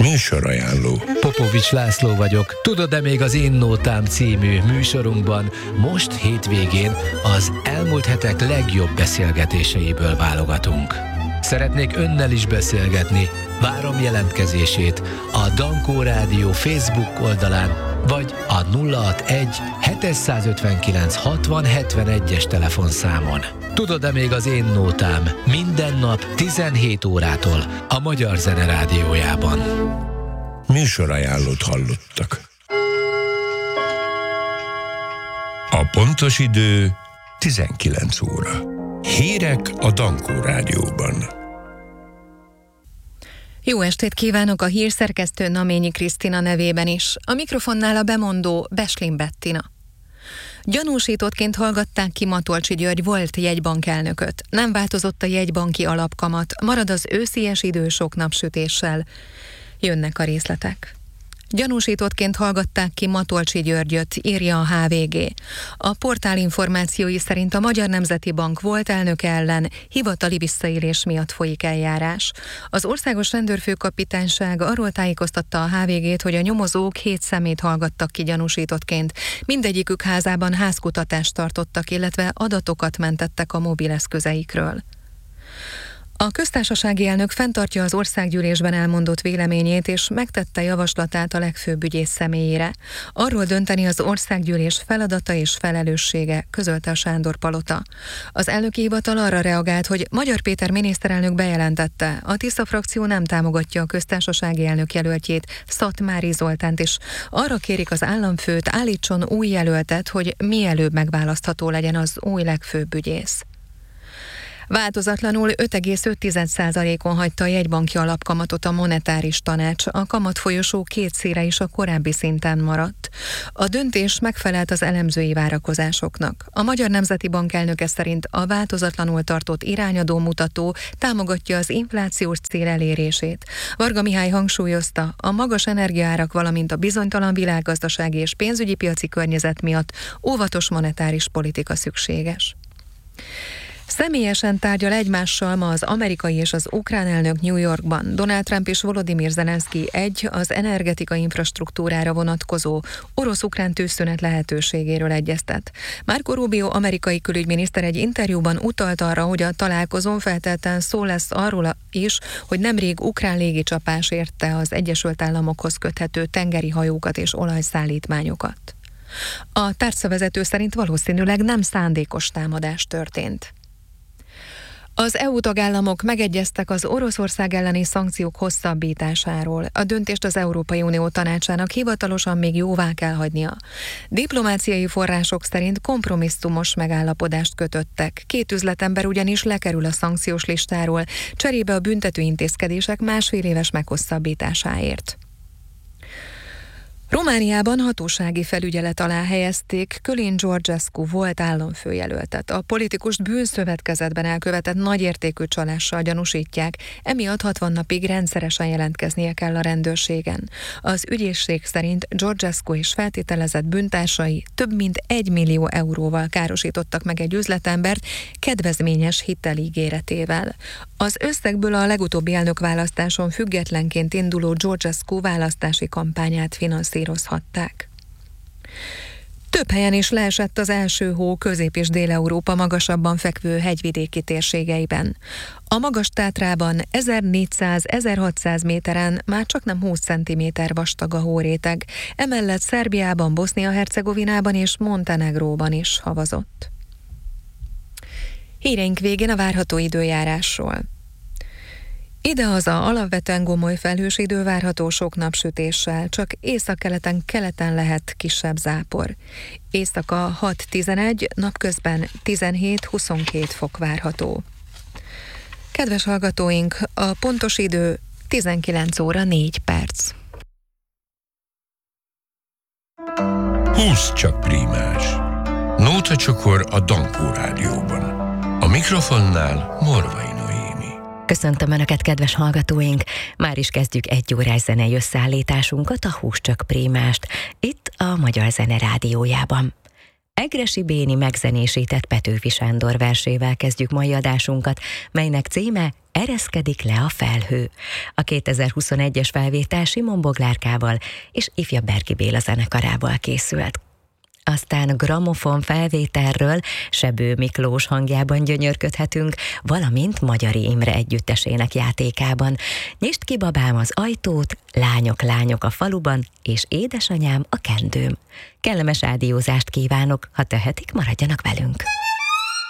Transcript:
Műsorajánló. Popovics László vagyok. Tudod-e még az Én Nótám című műsorunkban most hétvégén az elmúlt hetek legjobb beszélgetéseiből válogatunk. Szeretnék önnel is beszélgetni. Várom jelentkezését a Dankó Rádió Facebook oldalán, vagy a 061 759 60 71-es telefonszámon. Tudod-e még az Én Nótám minden nap 17 órától a Magyar Zene Rádiójában. Műsorajánlót hallottak. A pontos idő 19 óra. Hírek a Dankó Rádióban. Jó estét kívánok a hírszerkesztő Naményi Krisztina nevében is. A mikrofonnál a bemondó Beslin Bettina. Gyanúsítottként hallgatták ki Matolcsy György volt jegybankelnököt. Nem változott a jegybanki alapkamat, marad az őszies idő sok napsütéssel. Jönnek a részletek. Gyanúsítottként hallgatták ki Matolcsy Györgyöt, írja a HVG. A portál információi szerint a Magyar Nemzeti Bank volt elnöke ellen hivatali visszaélés miatt folyik eljárás. Az Országos Rendőrfőkapitányság arról tájékoztatta a HVG-t, hogy a nyomozók 7 szemét hallgattak ki gyanúsítottként. Mindegyikük házában házkutatást tartottak, illetve adatokat mentettek a mobileszközeikről. A köztársasági elnök fenntartja az országgyűlésben elmondott véleményét, és megtette javaslatát a legfőbb ügyész személyére. Arról dönteni az országgyűlés feladata és felelőssége, közölte a Sándor-palota. Az elnöki hivatal arra reagált, hogy Magyar Péter miniszterelnök bejelentette, a Tisza frakció nem támogatja a köztársasági elnök jelöltjét, Szatmári Zoltánt is. Arra kérik az államfőt, állítson új jelöltet, hogy mielőbb megválasztható legyen az új legfőbb ügyész. Változatlanul 5,5%-on hagyta a jegybanki alapkamatot a monetáris tanács, a kamatfolyosó 2 szíre is a korábbi szinten maradt. A döntés megfelelt az elemzői várakozásoknak. A Magyar Nemzeti Bank elnöke szerint a változatlanul tartott irányadó mutató támogatja az inflációs cél elérését. Varga Mihály hangsúlyozta, a magas energiaárak, valamint a bizonytalan világgazdasági és pénzügyi piaci környezet miatt óvatos monetáris politika szükséges. Személyesen tárgyal egymással ma az amerikai és az ukrán elnök New Yorkban. Donald Trump és Volodymyr Zelenszky az energetika infrastruktúrára vonatkozó orosz-ukrán tűzszünet lehetőségéről egyeztet. Marco Rubio amerikai külügyminiszter egy interjúban utalt arra, hogy a találkozón feltétlenül szó lesz arról is, hogy nemrég ukrán légicsapás érte az Egyesült Államokhoz köthető tengeri hajókat és olajszállítmányokat. A tárcavezető szerint valószínűleg nem szándékos támadás történt. Az EU tagállamok megegyeztek az Oroszország elleni szankciók hosszabbításáról. A döntést az Európai Unió tanácsának hivatalosan még jóvá kell hagynia. Diplomáciai források szerint kompromisszumos megállapodást kötöttek. 2 üzletember ugyanis lekerül a szankciós listáról, cserébe a büntető intézkedések 1,5 éves meghosszabbításáért. Romániában hatósági felügyelet alá helyezték Kölin Georgescu volt államfőjelöltet. A politikust bűnszövetkezetben elkövetett nagyértékű csalással gyanúsítják, emiatt 60 napig rendszeresen jelentkeznie kell a rendőrségen. Az ügyészség szerint Georgescu és feltételezett bűntársai több mint 1 millió euróval károsítottak meg egy üzletembert kedvezményes hiteligéretével. Az összegből a legutóbbi elnökválasztáson függetlenként induló Georgescu választási kampányát finanszírozhatták. Több helyen is leesett az első hó Közép- és Dél-Európa magasabban fekvő hegyvidéki térségeiben. A Magas-Tátrában 1400-1600 méteren már csaknem 20 cm vastag a hóréteg, emellett Szerbiában, Bosznia-Hercegovinában és Montenegróban is havazott. Híreink végén a várható időjárásról. Idehaza alapvetően gomoly felhős idő várható sok napsütéssel, csak északkeleten, keleten lehet kisebb zápor. Éjszaka 6-11, napközben 17-22 fok várható. Kedves hallgatóink, a pontos idő 19 óra 4 perc. 20 csak prímás. Nótacsokor a Dankó Rádióban. A mikrofonnál Morvai Noémi. Köszöntöm Önöket, kedves hallgatóink! Már is kezdjük 1 órás zenei összeállításunkat, a 20 csak prímást, itt a Magyar Zene Rádiójában. Egressy Béni megzenésített Petőfi Sándor versével kezdjük mai adásunkat, melynek címe Ereszkedik le a felhő. A 2021-es felvétel Simon Boglárkával és Ifjabb Berki Béla zenekarával készült. Aztán gramofon felvételről Sebő Miklós hangjában gyönyörködhetünk, valamint Magyari Imre együttesének játékában. Nyisd ki, babám, az ajtót, lányok, lányok a faluban, és édesanyám a kendőm. Kellemes rádiózást kívánok, ha tehetik, maradjanak velünk.